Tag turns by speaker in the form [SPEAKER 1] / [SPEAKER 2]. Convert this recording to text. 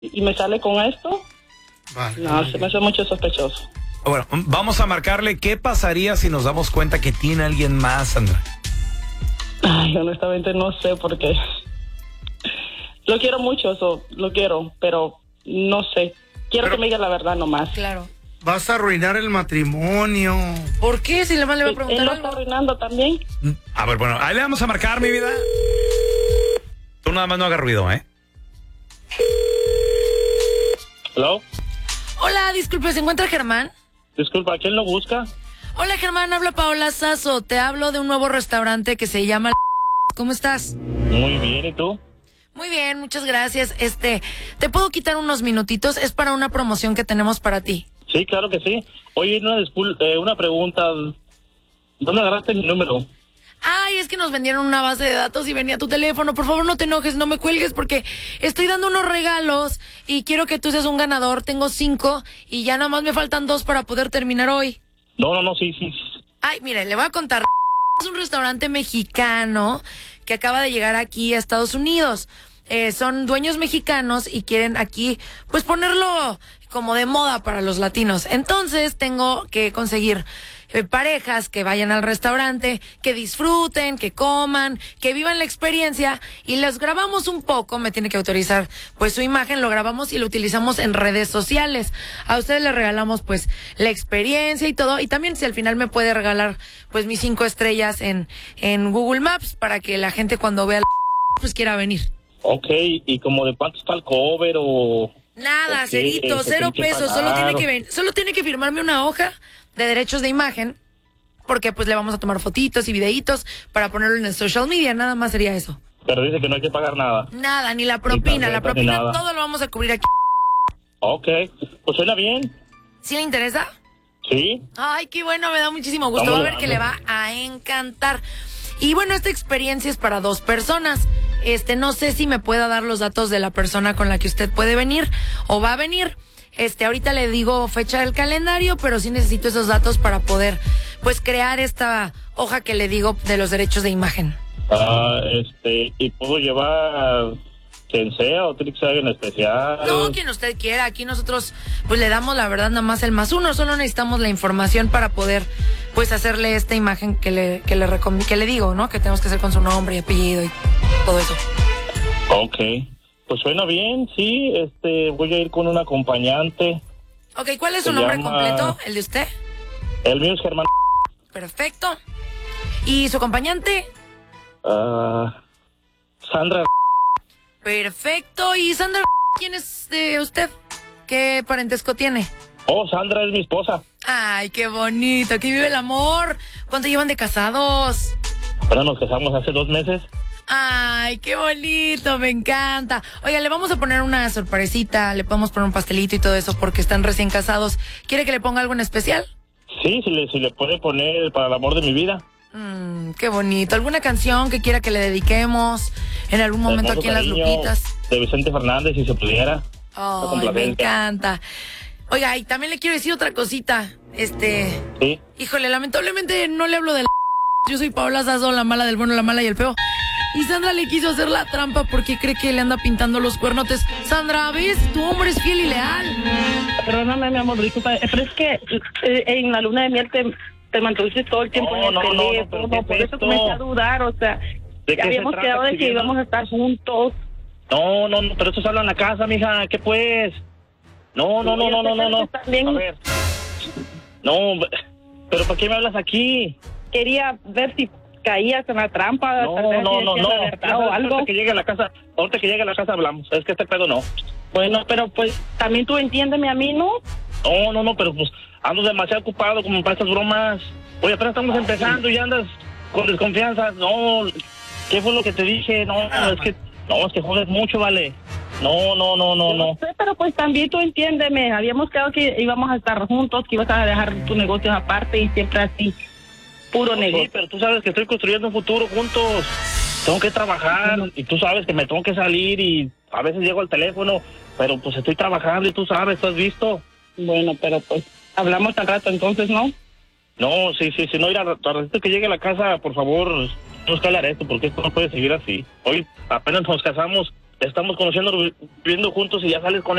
[SPEAKER 1] y me sale con esto.
[SPEAKER 2] Vale.
[SPEAKER 1] No, se me hace mucho sospechoso.
[SPEAKER 3] Bueno, vamos a marcarle qué pasaría si nos damos cuenta que tiene alguien más, Sandra.
[SPEAKER 1] Ay, honestamente no sé por qué. Lo quiero mucho, lo quiero, pero no sé. Quiero que me diga la verdad nomás.
[SPEAKER 4] Claro.
[SPEAKER 2] Vas a arruinar el matrimonio.
[SPEAKER 4] ¿Por qué? Si le va a
[SPEAKER 1] Él
[SPEAKER 4] preguntar
[SPEAKER 1] lo
[SPEAKER 4] algo.
[SPEAKER 1] está arruinando también.
[SPEAKER 3] A ver, bueno, ahí le vamos a marcar, mi vida. Tú nada más no hagas ruido, ¿eh?
[SPEAKER 5] ¿Hello?
[SPEAKER 4] Hola, disculpe, ¿se encuentra Germán?
[SPEAKER 5] Disculpa, ¿quién lo busca?
[SPEAKER 4] Hola Germán, habla Paola Sasso. Te hablo de un nuevo restaurante que se llama ¿Cómo estás?
[SPEAKER 5] Muy bien, ¿y tú?
[SPEAKER 4] Muy bien, muchas gracias. ¿Te puedo quitar unos minutitos? Es para una promoción que tenemos para ti.
[SPEAKER 5] Sí, claro que sí. Oye, una pregunta. ¿Dónde agarraste mi número?
[SPEAKER 4] Ay, es que nos vendieron una base de datos y venía tu teléfono. Por favor, no te enojes, no me cuelgues porque estoy dando unos regalos y quiero que tú seas un ganador. Tengo 5 y ya nada más me faltan 2 para poder terminar hoy.
[SPEAKER 5] No, sí.
[SPEAKER 4] Ay, mire, le voy a contar. Es un restaurante mexicano que acaba de llegar aquí a Estados Unidos. Son dueños mexicanos y quieren aquí, pues, ponerlo como de moda para los latinos. Entonces, tengo que conseguir parejas que vayan al restaurante, que disfruten, que coman, que vivan la experiencia y les grabamos un poco, me tiene que autorizar pues su imagen, lo grabamos y lo utilizamos en redes sociales. A ustedes les regalamos pues la experiencia y todo, y también si al final me puede regalar pues mis 5 estrellas en Google Maps para que la gente cuando vea pues quiera venir.
[SPEAKER 5] Ok, ¿y como de cuánto está el cover o...?
[SPEAKER 4] Nada, cerito,
[SPEAKER 5] ¿se
[SPEAKER 4] 0
[SPEAKER 5] tiene que
[SPEAKER 4] pesos,
[SPEAKER 5] pagar?
[SPEAKER 4] solo tiene que firmarme una hoja de derechos de imagen, porque pues le vamos a tomar fotitos y videitos para ponerlo en el social media, nada más sería eso.
[SPEAKER 5] Pero dice que no hay que pagar nada.
[SPEAKER 4] Nada, ni la propina,
[SPEAKER 5] Ni
[SPEAKER 4] la
[SPEAKER 5] tarjeta,
[SPEAKER 4] propina
[SPEAKER 5] ni nada.
[SPEAKER 4] todo lo vamos a cubrir aquí.
[SPEAKER 5] Ok, pues suena bien.
[SPEAKER 4] ¿Sí le interesa?
[SPEAKER 5] Sí.
[SPEAKER 4] Ay, qué bueno, me da muchísimo gusto,
[SPEAKER 5] Estamos
[SPEAKER 4] va a ver que le
[SPEAKER 5] grabando.
[SPEAKER 4] va a encantar. Y bueno, esta experiencia es para 2 personas. No sé si me pueda dar los datos de la persona con la que usted puede venir o va a venir. Ahorita le digo fecha del calendario, pero sí necesito esos datos para poder, pues, crear esta hoja que le digo de los derechos de imagen.
[SPEAKER 5] ¿Y puedo llevar quien sea o tiene que ser alguien especial?
[SPEAKER 4] No, quien usted quiera. Aquí nosotros, pues, le damos la verdad nada más el +1. Solo necesitamos la información para poder, pues, hacerle esta imagen que le digo, ¿no? Que tenemos que hacer con su nombre y apellido y todo eso.
[SPEAKER 5] Ok, pues suena bien, sí. Voy a ir con un acompañante.
[SPEAKER 4] Ok, ¿cuál es su
[SPEAKER 5] Se
[SPEAKER 4] nombre
[SPEAKER 5] llama-
[SPEAKER 4] completo? ¿El de usted?
[SPEAKER 5] El mío es Germán.
[SPEAKER 4] Perfecto. ¿Y su acompañante?
[SPEAKER 5] Sandra.
[SPEAKER 4] Perfecto. ¿Y Sandra, quién es de usted? ¿Qué parentesco tiene?
[SPEAKER 5] Oh, Sandra es mi esposa.
[SPEAKER 4] Ay, qué bonito. Aquí vive el amor. ¿Cuánto llevan de casados?
[SPEAKER 5] Ahora nos casamos hace 2 meses.
[SPEAKER 4] Ay, qué bonito, me encanta. Oiga, le vamos a poner una sorpresita, le podemos poner un pastelito y todo eso porque están recién casados. ¿Quiere que le ponga algo en especial?
[SPEAKER 5] Sí, si le puede poner para el amor de mi vida.
[SPEAKER 4] Qué bonito. ¿Alguna canción que quiera que le dediquemos en algún momento
[SPEAKER 5] Hermoso
[SPEAKER 4] aquí en Las
[SPEAKER 5] cariño
[SPEAKER 4] Lupitas?
[SPEAKER 5] De Vicente Fernández, si se pudiera.
[SPEAKER 4] Ay, me
[SPEAKER 5] complacencia.
[SPEAKER 4] encanta. Oiga, y también le quiero decir otra cosita.
[SPEAKER 5] Sí.
[SPEAKER 4] Híjole, lamentablemente no le hablo de la... Yo soy Paola Sasso, la mala del bueno, la mala y el feo. Y Sandra le quiso hacer la trampa porque cree que le anda pintando los cuernotes. Sandra, ¿ves? Tu hombre es fiel y leal.
[SPEAKER 1] Perdóname, mi amor, disculpa, pero es que en la luna de miel te mantuviste todo el tiempo en el teléfono,
[SPEAKER 5] pero ¿qué
[SPEAKER 1] por
[SPEAKER 5] es
[SPEAKER 1] eso
[SPEAKER 5] esto?
[SPEAKER 1] comencé a dudar, o sea,
[SPEAKER 5] ¿De qué se
[SPEAKER 1] habíamos
[SPEAKER 5] trata,
[SPEAKER 1] quedado de que
[SPEAKER 5] Chivino?
[SPEAKER 1] íbamos a estar juntos.
[SPEAKER 5] No, pero esto se habla en la casa, mija. ¿Qué pues? No.
[SPEAKER 1] También
[SPEAKER 5] A ver. No, pero ¿por qué me hablas aquí?
[SPEAKER 1] quería ver si caías en la trampa,
[SPEAKER 5] No.
[SPEAKER 1] tal vez si decías la verdad o algo.
[SPEAKER 5] Ahorita que llegue a la casa hablamos. Es que este pedo no.
[SPEAKER 1] Bueno, pero pues también tú entiéndeme a mí, ¿no?
[SPEAKER 5] No, pero pues ando demasiado ocupado como para estas bromas. Oye, apenas estamos empezando y andas con desconfianza. No, ¿qué fue lo que te dije? No, es que jodes mucho, vale. No.
[SPEAKER 1] No sé, pero pues también tú entiéndeme. Habíamos quedado que íbamos a estar juntos, que ibas a dejar tus negocios aparte y siempre así, puro negocio.
[SPEAKER 5] Sí, pero tú sabes que estoy construyendo un futuro juntos. Tengo que trabajar y tú sabes que me tengo que salir y a veces llego al teléfono, pero pues estoy trabajando y tú sabes, ¿tú has visto?
[SPEAKER 1] Bueno, pero pues hablamos al rato entonces, ¿no?
[SPEAKER 5] No, sí, no, ir a ratito que llegue a la casa, por favor, no escalar esto, porque esto no puede seguir así. Hoy apenas nos casamos, estamos conociendo, viviendo juntos y ya sales con